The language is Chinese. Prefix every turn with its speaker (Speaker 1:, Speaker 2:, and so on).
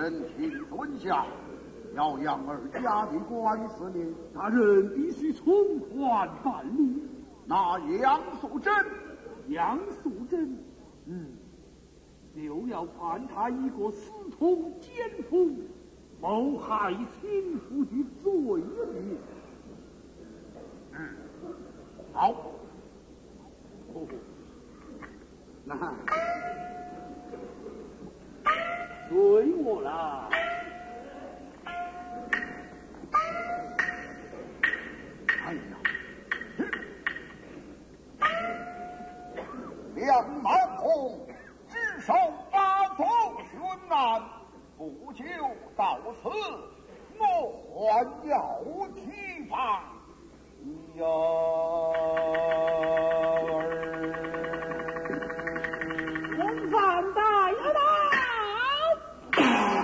Speaker 1: 臣请尊下，要杨二家的官司呢？
Speaker 2: 大人必须从宽办理。
Speaker 1: 那杨素贞，
Speaker 2: 杨素贞，就要判他一个私通奸夫、谋害亲夫的罪名。
Speaker 1: 好。
Speaker 2: 那随我啦。
Speaker 1: 哎呀，梁满红只手把头寻案，不久到此，我还要提防
Speaker 2: 王范大